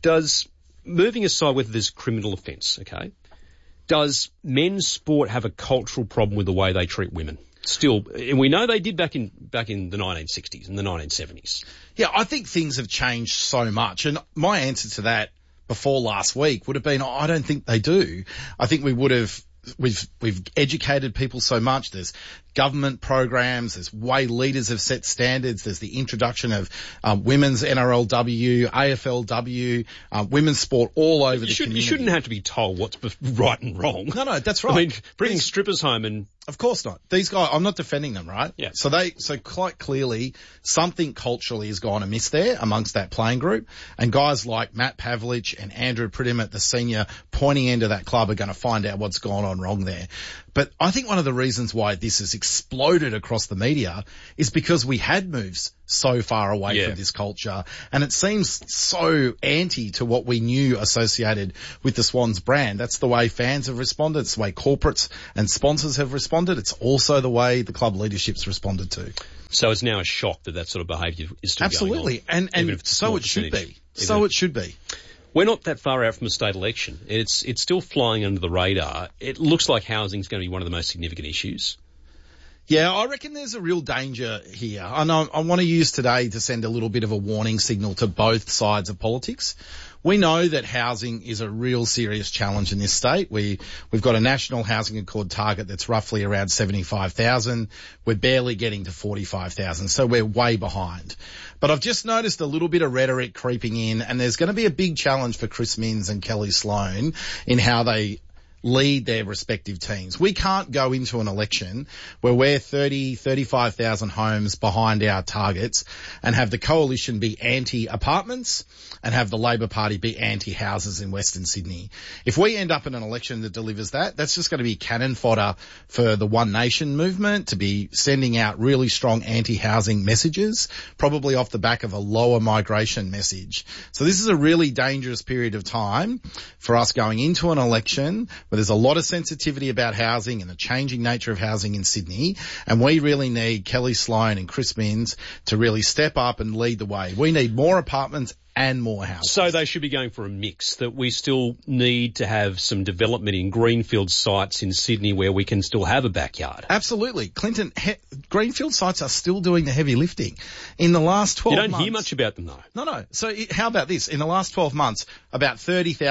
Moving aside whether there's criminal offence, okay, does men's sport have a cultural problem with the way they treat women? still, and we know they did back in the 1960s and the 1970s. Yeah, I think things have changed so much, and my answer to that before last week would have been, I don't think they do. I think we've educated people so much. There's government programs, there's way leaders have set standards, there's the introduction of women's NRLW, AFLW, women's sport all over the community. You shouldn't have to be told what's right and wrong. No, that's right. I mean, bringing strippers home and... Of course not. These guys, I'm not defending them, right? Yeah. So quite clearly something culturally has gone amiss there amongst that playing group, and guys like Matt Pavlich and Andrew Pridham at the senior pointy end of that club are going to find out what's gone on wrong there. But I think one of the reasons why this has exploded across the media is because we had moves so far away from this culture, and it seems so anti to what we knew associated with the Swans brand. That's the way fans have responded. It's the way corporates and sponsors have responded. It's also the way the club leadership's responded to. So it's now a shock that sort of behaviour is still Absolutely. going on. And so it should be. So it should be. We're not that far out from a state election. It's still flying under the radar. It looks like housing is going to be one of the most significant issues. Yeah, I reckon there's a real danger here. And I want to use today to send a little bit of a warning signal to both sides of politics. We know that housing is a real serious challenge in this state. We've got a national housing accord target that's roughly around 75,000. We're barely getting to 45,000, so we're way behind. But I've just noticed a little bit of rhetoric creeping in, and there's going to be a big challenge for Chris Minns and Kelly Sloan in how they lead their respective teams. We can't go into an election where we're 35,000 homes behind our targets and have the coalition be anti-apartments and have the Labor Party be anti-houses in Western Sydney. If we end up in an election that delivers that, that's just going to be cannon fodder for the One Nation movement to be sending out really strong anti-housing messages, probably off the back of a lower migration message. So this is a really dangerous period of time for us going into an election where there's a lot of sensitivity about housing and the changing nature of housing in Sydney, and we really need Kelly Sloan and Chris Minns to really step up and lead the way. We need more apartments and more houses. So they should be going for a mix, that we still need to have some development in greenfield sites in Sydney where we can still have a backyard. Absolutely. Clinton, greenfield sites are still doing the heavy lifting. In the last 12 months... You don't hear much about them though. No. So how about this? In the last 12 months, about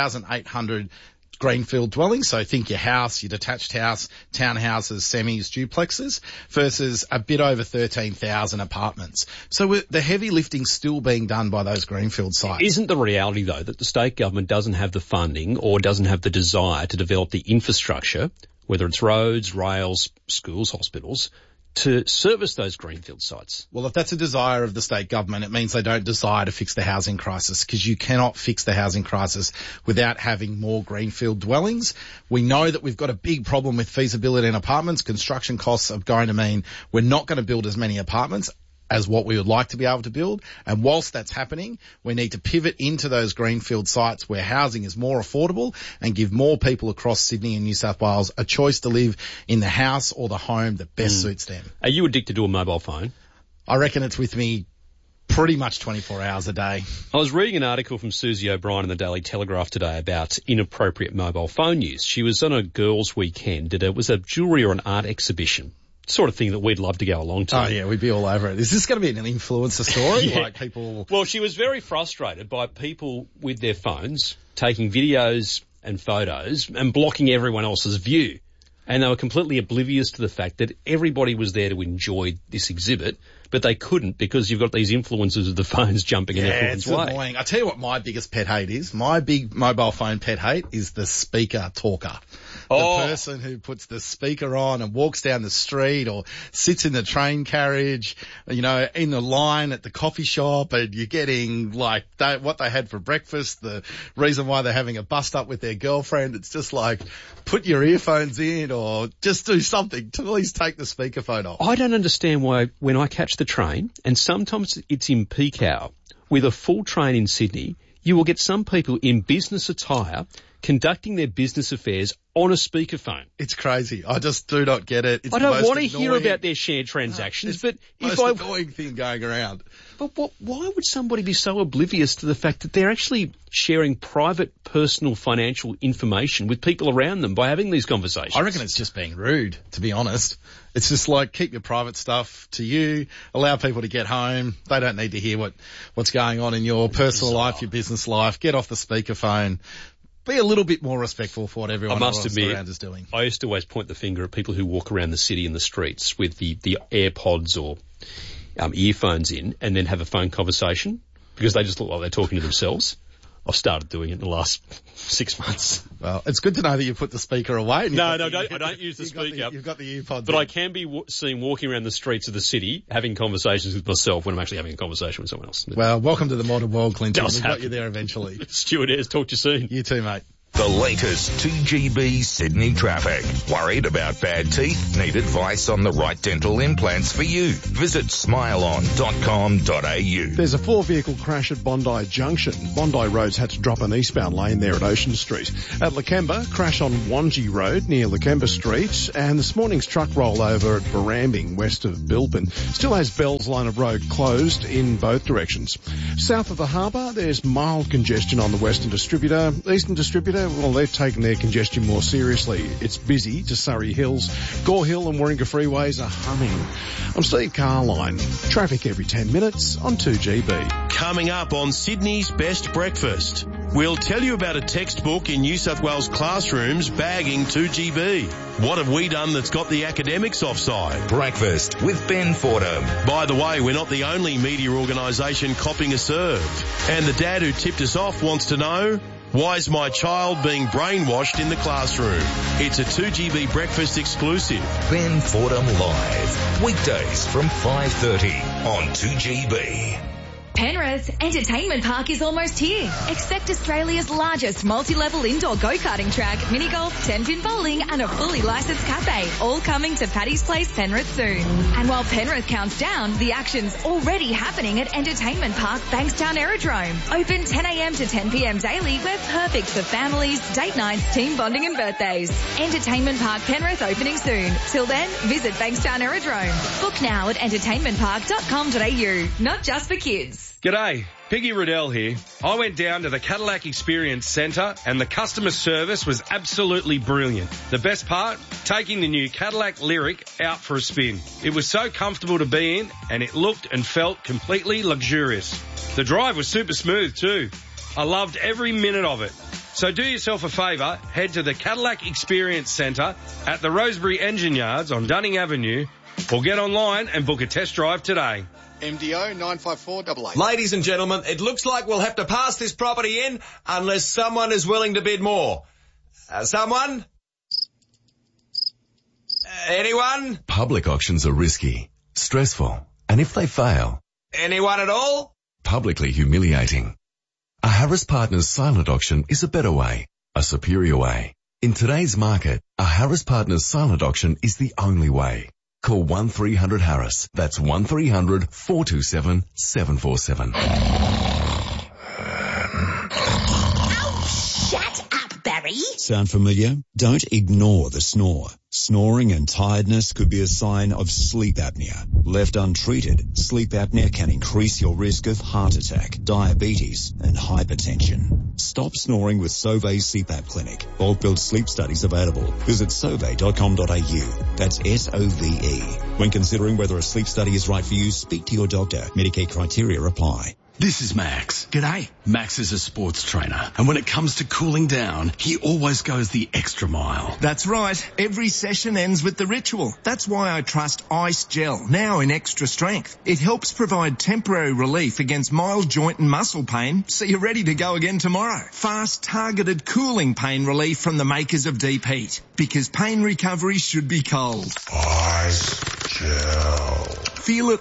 30,800 greenfield dwellings, so think your house, your detached house, townhouses, semis, duplexes, versus a bit over 13,000 apartments. So the heavy lifting's still being done by those greenfield sites. Isn't the reality, though, that the state government doesn't have the funding or doesn't have the desire to develop the infrastructure, whether it's roads, rails, schools, hospitals, to service those greenfield sites? Well, if that's a desire of the state government, it means they don't desire to fix the housing crisis, because you cannot fix the housing crisis without having more greenfield dwellings. We know that we've got a big problem with feasibility in apartments. Construction costs are going to mean we're not going to build as many apartments as what we would like to be able to build. And whilst that's happening, we need to pivot into those greenfield sites where housing is more affordable and give more people across Sydney and New South Wales a choice to live in the house or the home that best suits them. Are you addicted to a mobile phone? I reckon it's with me pretty much 24 hours a day. I was reading an article from Susie O'Brien in the Daily Telegraph today about inappropriate mobile phone use. She was on a girls' weekend at a jewellery or an art exhibition. Sort of thing that we'd love to go along to. Oh yeah, we'd be all over it. Is this going to be an influencer story? Yeah. Like people... Well, she was very frustrated by people with their phones taking videos and photos and blocking everyone else's view. And they were completely oblivious to the fact that everybody was there to enjoy this exhibit, but they couldn't because you've got these influencers of the phones jumping in everyone's way. It's annoying. I tell you what my biggest pet hate is. My big mobile phone pet hate is the speaker talker. The person who puts the speaker on and walks down the street or sits in the train carriage, you know, in the line at the coffee shop, and you're getting like what they had for breakfast, the reason why they're having a bust up with their girlfriend. It's just like, put your earphones in or just do something. Please take the speakerphone off. I don't understand why when I catch the train, and sometimes it's in peak hour, with a full train in Sydney, you will get some people in business attire conducting their business affairs on a speakerphone. It's crazy. I just do not get it. It's I don't want to hear about their share transactions, but if I... annoying thing going around. But why would somebody be so oblivious to the fact that they're actually sharing private, personal, financial information with people around them by having these conversations? I reckon it's just being rude, to be honest. It's just like, keep your private stuff to you, allow people to get home. They don't need to hear what's going on in your personal life, your business life. Get off the speakerphone. Be a little bit more respectful for what everyone else around is doing. I used to always point the finger at people who walk around the city in the streets with the AirPods or earphones in and then have a phone conversation because they just look like they're talking to themselves. I've started doing it in the last 6 months. Well, it's good to know that you put the speaker away. And I don't use the speaker. You've got the earpods. But I can be seen walking around the streets of the city having conversations with myself when I'm actually having a conversation with someone else. Well, welcome to the modern world, Clinton. We've got you there eventually. Stuart Ayres, talk to you soon. You too, mate. The latest 2GB Sydney traffic. Worried about bad teeth? Need advice on the right dental implants for you? Visit smileon.com.au. There's a 4-vehicle crash at Bondi Junction. Bondi Road's had to drop an eastbound lane there at Ocean Street. At Lakemba, crash on Wangi Road near Lakemba Street. And this morning's truck rollover at Barambing, west of Bilpin, still has Bell's line of road closed in both directions. South of the harbour, there's mild congestion on the Western Distributor. Eastern Distributor, well, they've taken their congestion more seriously. It's busy to Surrey Hills. Gore Hill and Warringah freeways are humming. I'm Steve Carline. Traffic every 10 minutes on 2GB. Coming up on Sydney's Best Breakfast, we'll tell you about a textbook in New South Wales classrooms bagging 2GB. What have we done that's got the academics offside? Breakfast with Ben Fordham. By the way, we're not the only media organisation copping a serve. And the dad who tipped us off wants to know, why is my child being brainwashed in the classroom? It's a 2GB breakfast exclusive. Ben Fordham Live. Weekdays from 5:30 on 2GB. Penrith Entertainment Park is almost here. Expect Australia's largest multi-level indoor go-karting track, mini-golf, 10-pin bowling and a fully licensed cafe, all coming to Paddy's Place, Penrith soon. And while Penrith counts down, the action's already happening at Entertainment Park Bankstown Aerodrome. Open 10 a.m. to 10 p.m. daily. We're perfect for families, date nights, team bonding and birthdays. Entertainment Park Penrith opening soon. Till then, visit Bankstown Aerodrome. Book now at entertainmentpark.com.au. Not just for kids. G'day, Piggy Riddell here. I went down to the Cadillac Experience Centre and the customer service was absolutely brilliant. The best part? Taking the new Cadillac Lyriq out for a spin. It was so comfortable to be in and it looked and felt completely luxurious. The drive was super smooth too. I loved every minute of it. So do yourself a favour, head to the Cadillac Experience Centre at the Rosebery Engine Yards on Dunning Avenue or get online and book a test drive today. MDO 95488. Ladies and gentlemen, it looks like we'll have to pass this property in unless someone is willing to bid more. Someone? Anyone? Public auctions are risky, stressful, and if they fail... Anyone at all? Publicly humiliating. A Harris Partners silent auction is a better way, a superior way. In today's market, a Harris Partners silent auction is the only way. Call 1300 Harris. That's 1300 427 747. Shut up, Barry. Sound familiar? Don't ignore the snore. Snoring and tiredness could be a sign of sleep apnea. Left untreated, sleep apnea can increase your risk of heart attack, diabetes, and hypertension. Stop snoring with Sauvé CPAP Clinic. Bulk build sleep studies available. Visit sauvé.com.au. That's SOVE. When considering whether a sleep study is right for you, speak to your doctor. Medicaid criteria apply. This is Max. G'day. Max is a sports trainer, and when it comes to cooling down, he always goes the extra mile. That's right. Every session ends with the ritual. That's why I trust Ice Gel, now in extra strength. It helps provide temporary relief against mild joint and muscle pain, so you're ready to go again tomorrow. Fast, targeted cooling pain relief from the makers of Deep Heat. Because pain recovery should be cold. Ice Gel. Feel it work.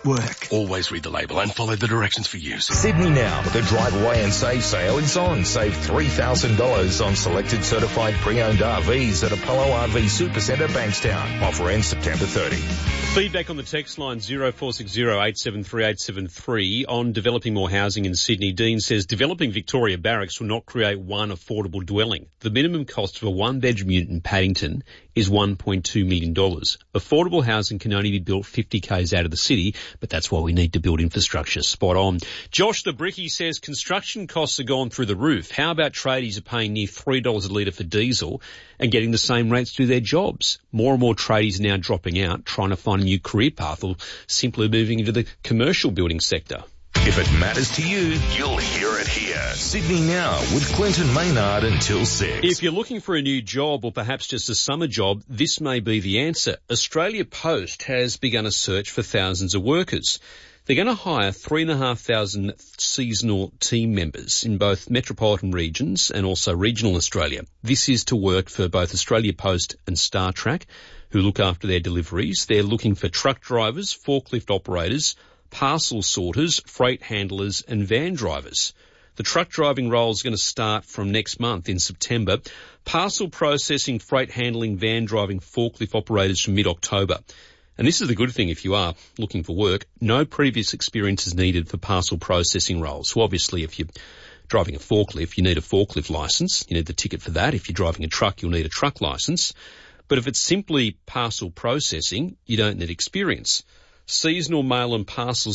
Always read the label and follow the directions for use. Sydney Now, the Drive Away and Save sale is on. Save $3,000 on selected certified pre-owned RVs at Apollo RV Supercentre, Bankstown. Offer ends September 30. Feedback on the text line 0460 873 873 on developing more housing in Sydney. Dean says developing Victoria Barracks will not create one affordable dwelling. The minimum cost of a one-bedroom unit in Paddington is $1.2 million. Affordable housing can only be built 50 k's out of the city, but that's why we need to build infrastructure. Spot on. Josh the Bricky says construction costs are gone through the roof. How about tradies are paying near $3 a litre for diesel and getting the same rates to do their jobs? More and more tradies are now dropping out, trying to find a new career path or simply moving into the commercial building sector. If it matters to you, you'll hear it here. Sydney Now with Clinton Maynard until 6. If you're looking for a new job or perhaps just a summer job, this may be the answer. Australia Post has begun a search for thousands of workers. They're going to hire 3,500 seasonal team members in both metropolitan regions and also regional Australia. This is to work for both Australia Post and Star Trek, who look after their deliveries. They're looking for truck drivers, forklift operators, parcel sorters, freight handlers and van drivers. The truck driving role is going to start from next month in September. Parcel processing, freight handling, van driving, forklift operators from mid-October. And this is the good thing if you are looking for work. No previous experience is needed for parcel processing roles. So obviously if you're driving a forklift, you need a forklift license. You need the ticket for that. If you're driving a truck, you'll need a truck license. But if it's simply parcel processing, you don't need experience. Seasonal mail and parcel